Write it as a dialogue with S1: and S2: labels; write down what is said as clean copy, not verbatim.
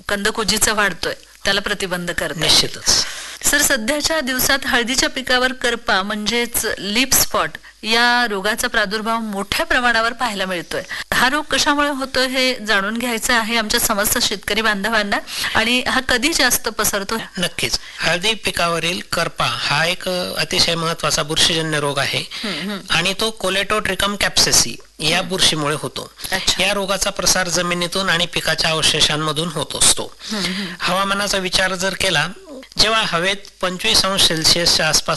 S1: कंदकुजीचा वाढतोय त्याला प्रतिबंध करतो.
S2: निश्चितच.
S1: सर, सध्याच्या दिवसात हळदीच्या पिकावर करपा म्हणजेच लीफ स्पॉट या रोगाचा प्रादुर्भाव मोठ्या प्रमाणावर पाहायला मिळतोय. हा रोग कशामुळे होतोय हे जाणून घ्यायचं आहे आमच्या समस्त शेतकरी बांधवांना, आणि हा कधी जास्त पसरतो?
S2: नक्कीच. हळदी पिकावरील करपा हा एक अतिशय महत्वाचा बुरशीजन्य रोग आहे आणि तो कोलेटोट्रिकम कॅप्सेसी या बुरशीमुळे होतो. या रोगाचा प्रसार जमिनीतून आणि पिकाच्या अवशेषांमधून होत असतो. हवामानाचा विचार जर केला, जेव्हा हवेत 25 अंश सेल्सिअसच्या आसपास